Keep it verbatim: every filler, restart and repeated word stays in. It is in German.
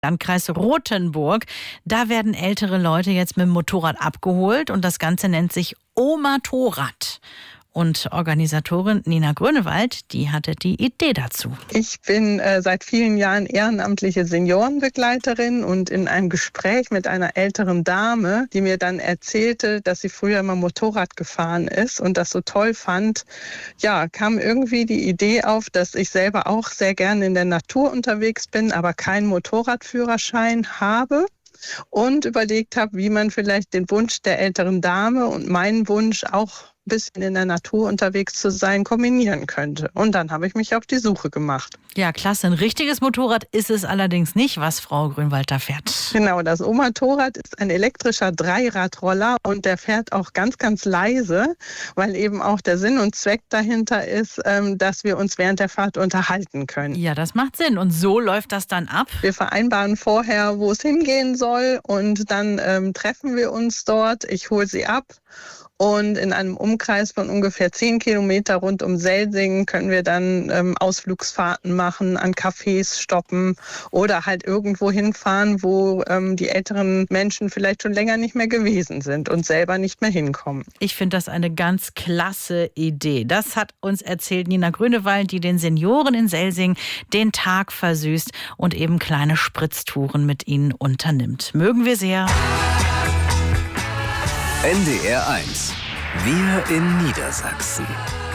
Landkreis Rothenburg. Da werden ältere Leute jetzt mit dem Motorrad abgeholt und das Ganze nennt sich Omatorrad. Und Organisatorin Nina Grönewald, die hatte die Idee dazu. Ich bin äh, seit vielen Jahren ehrenamtliche Seniorenbegleiterin und in einem Gespräch mit einer älteren Dame, die mir dann erzählte, dass sie früher mal Motorrad gefahren ist und das so toll fand, ja, kam irgendwie die Idee auf, dass ich selber auch sehr gerne in der Natur unterwegs bin, aber keinen Motorradführerschein habe. Und überlegt habe, wie man vielleicht den Wunsch der älteren Dame und meinen Wunsch auch ein bisschen in der Natur unterwegs zu sein, kombinieren könnte. Und dann habe ich mich auf die Suche gemacht. Ja, klasse. Ein richtiges Motorrad ist es allerdings nicht, was Frau Grönewald da fährt. Genau, das Omatorrad ist ein elektrischer Dreiradroller und der fährt auch ganz, ganz leise, weil eben auch der Sinn und Zweck dahinter ist, dass wir uns während der Fahrt unterhalten können. Ja, das macht Sinn. Und so läuft das dann ab? Wir vereinbaren vorher, wo es hingehen soll und dann ähm, treffen wir uns dort. Ich hole sie ab. Und in einem Umkreis von ungefähr zehn Kilometer rund um Selsingen können wir dann ähm, Ausflugsfahrten machen, an Cafés stoppen oder halt irgendwo hinfahren, wo ähm, die älteren Menschen vielleicht schon länger nicht mehr gewesen sind und selber nicht mehr hinkommen. Ich finde das eine ganz klasse Idee. Das hat uns erzählt Nina Grönewald, die den Senioren in Selsingen den Tag versüßt und eben kleine Spritztouren mit ihnen unternimmt. Mögen wir sehr. N D R eins. Wir in Niedersachsen.